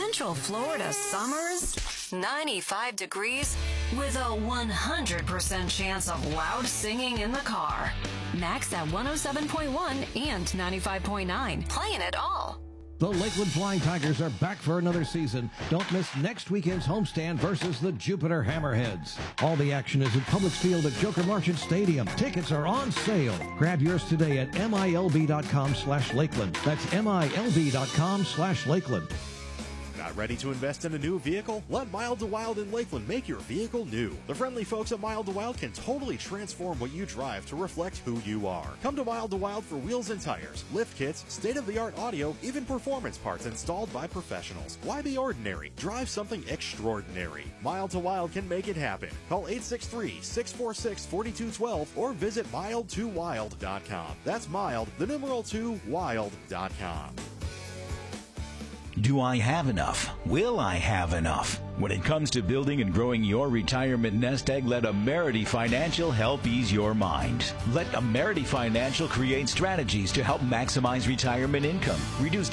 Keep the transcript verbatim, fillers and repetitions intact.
Central Florida summers, ninety-five degrees with a one hundred percent chance of loud singing in the car. Max at one oh seven point one and ninety-five point nine. Playing it all. The Lakeland Flying Tigers are back for another season. Don't miss next weekend's homestand versus the Jupiter Hammerheads. All the action is at Publix Field at Joker Marchant Stadium. Tickets are on sale. Grab yours today at milb.com slash Lakeland. That's milb.com slash Lakeland. Not ready to invest in a new vehicle? Let Mild to Wild in Lakeland make your vehicle new. The friendly folks at Mild to Wild can totally transform what you drive to reflect who you are. Come to Mild to Wild for wheels and tires, lift kits, state-of-the-art audio, even performance parts installed by professionals. Why be ordinary? Drive something extraordinary. Mild to Wild can make it happen. Call eight six three, six four six, four two one two or visit mild to wild dot com. That's mild, the numeral two, wild dot com. Do I have enough? Will I have enough? When it comes to building and growing your retirement nest egg, let Amerity Financial help ease your mind. Let Amerity Financial create strategies to help maximize retirement income, reduce